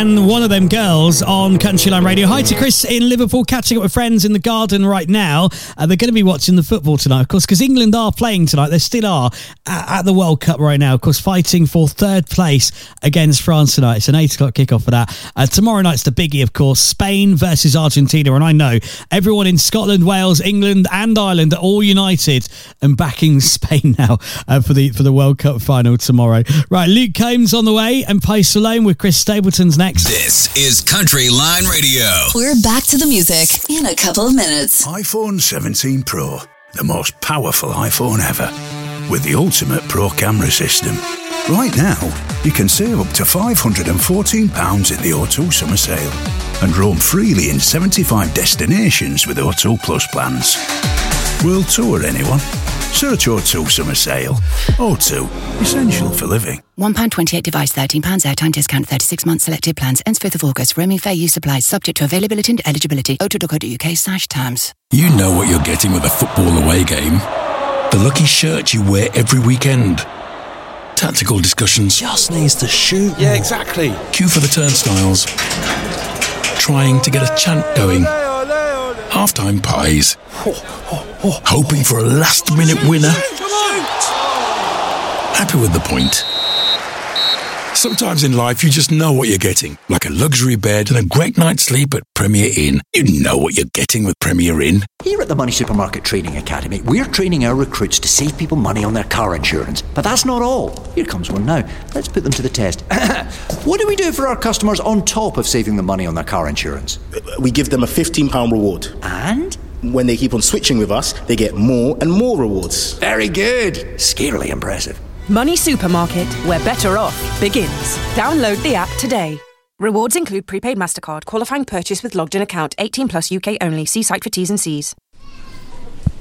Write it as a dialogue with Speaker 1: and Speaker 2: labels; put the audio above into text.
Speaker 1: and One of Them Girls on Countryline Radio. Hi to Chris in Liverpool, catching up with friends in the garden right now. They're going to be watching the football tonight, of course, because England are playing tonight. They still are at the World Cup right now, of course, fighting for third place against France tonight. It's an 8 o'clock kickoff for that. Tomorrow night's the biggie, of course, Spain versus Argentina. And I know everyone in Scotland, Wales, England and Ireland are all united and backing Spain now for the World Cup final tomorrow. Right, Luke Combs on the way and Post Alone with Chris Stapleton's next.
Speaker 2: This is Country Line Radio.
Speaker 3: We're back to the music in a couple of minutes.
Speaker 4: iPhone 17 Pro, the most powerful iPhone ever, with the ultimate Pro camera system. Right now, you can save up to £514 at the O2 summer sale and roam freely in 75 destinations with O2 Plus plans. World tour, anyone? Search O2 summer sale. O2, essential for living.
Speaker 5: £1.28 device, £13 airtime discount, 36 months selected plans, ends 5th of August. Roaming fair use applies, subject to availability and eligibility. o2.co.uk/terms.
Speaker 6: You know what you're getting with a football away game. The lucky shirt you wear every weekend. Tactical discussions.
Speaker 7: Just needs to shoot.
Speaker 6: Yeah, exactly. Queue for the turnstiles. Trying to get a chant going. Half-time pies. Hoping for a last-minute winner. Happy with the point. Sometimes in life you just know what you're getting. Like a luxury bed and a great night's sleep at Premier Inn. You know what you're getting with Premier Inn.
Speaker 8: Here at the Money Supermarket Training Academy, we're training our recruits to save people money on their car insurance. But that's not all. Here comes one now. Let's put them to the test. What do we do for our customers on top of saving them money on their car insurance?
Speaker 9: We give them a £15 reward.
Speaker 8: And?
Speaker 9: When they keep on switching with us, they get more and more rewards.
Speaker 8: Very good. Scarily impressive.
Speaker 10: Money Supermarket, where better off begins. Download the app today. Rewards include prepaid MasterCard, qualifying purchase with logged in account, 18 plus UK only. See site for T's and C's.